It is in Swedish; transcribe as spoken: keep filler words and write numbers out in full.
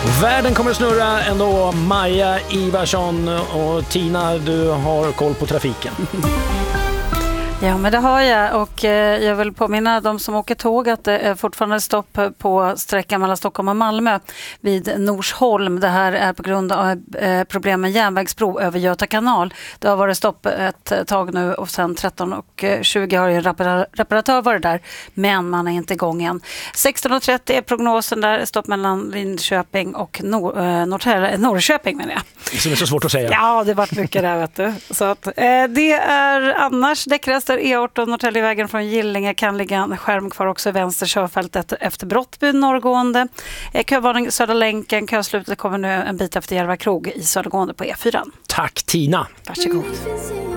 Världen kommer att snurra ändå. Maja Ivarsson och Tina, du har koll på trafiken. Ja, men det har jag, och eh, jag vill påminna de som åker tåg att det är fortfarande stopp på sträckan mellan Stockholm och Malmö vid Norsholm. Det här är på grund av eh, problem med järnvägsbro över Göta kanal. Det har varit stopp ett tag nu och sen tretton och tjugo har ju en reparatör varit där, men man är inte igång än. sexton och trettio är prognosen där, stopp mellan Linköping och Nor- eh, Norrtälje, Norrköping menar jag. Som är så svårt att säga. Ja, det var mycket där vet du. Så att, eh, det är annars däckräster E arton Norrtäljevägen från Gillinge, kan ligga en skärm kvar också i vänster körfältet efter Brottby norrgående. Eh, kövarning Södra länken, köslutet kommer nu en bit efter Järva krog i södergående på E fyra. Tack Tina. Varsågod.